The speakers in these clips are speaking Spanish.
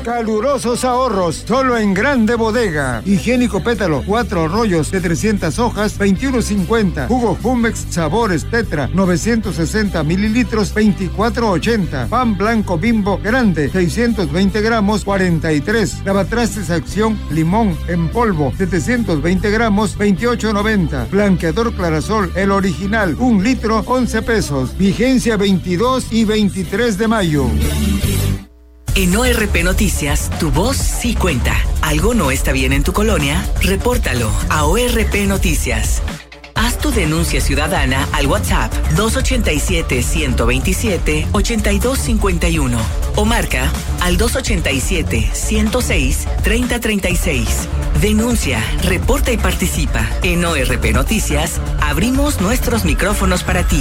Calurosos ahorros, solo en Grande Bodega. Higiénico Pétalo, 4 rollos de 300 hojas, 21.50. Jugo Jumex Sabores Tetra, 960 mililitros, 24.80. Pan blanco Bimbo grande, 620 gramos, 43. Lavatrastes Acción Limón en polvo, 720 gramos, 28.90. Blanqueador Clarasol, el original, 1 litro, 11 pesos. Vigencia 22 y 23 de mayo. En ORP Noticias, tu voz sí cuenta. ¿Algo no está bien en tu colonia? Repórtalo a ORP Noticias. Haz tu denuncia ciudadana al WhatsApp 287-127-8251 o marca al 287-106-3036. Denuncia, reporta y participa. En ORP Noticias, abrimos nuestros micrófonos para ti.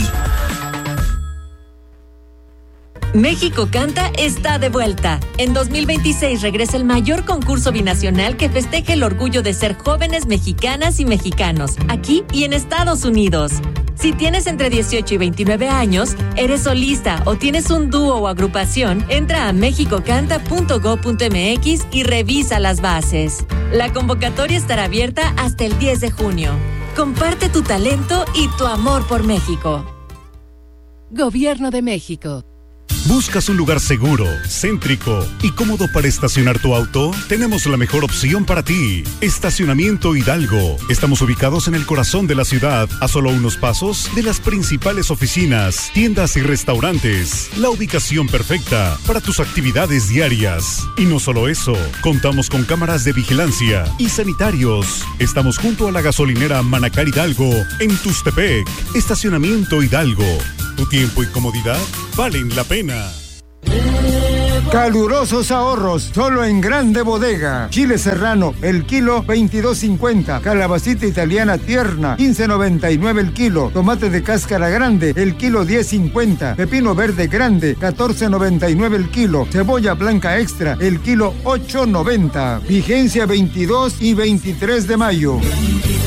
México Canta está de vuelta. En 2026 regresa el mayor concurso binacional que festeja el orgullo de ser jóvenes mexicanas y mexicanos, aquí y en Estados Unidos. Si tienes entre 18 y 29 años, eres solista o tienes un dúo o agrupación, entra a mexicocanta.go.mx y revisa las bases. La convocatoria estará abierta hasta el 10 de junio. Comparte tu talento y tu amor por México. Gobierno de México. ¿Buscas un lugar seguro, céntrico y cómodo para estacionar tu auto? Tenemos la mejor opción para ti. Estacionamiento Hidalgo. Estamos ubicados en el corazón de la ciudad, a solo unos pasos de las principales oficinas, tiendas y restaurantes. La ubicación perfecta para tus actividades diarias. Y no solo eso, contamos con cámaras de vigilancia y sanitarios. Estamos junto a la gasolinera Manacar Hidalgo, en Tustepec. Estacionamiento Hidalgo. Tu tiempo y comodidad valen la pena. Calurosos ahorros, solo en Grande Bodega. Chile serrano, el kilo, 22.50. Calabacita italiana tierna, 15.99 el kilo. Tomate de cáscara grande, el kilo, 10.50. Pepino verde grande, 14.99 el kilo. Cebolla blanca extra, el kilo, 8.90. Vigencia 22 y 23 de mayo.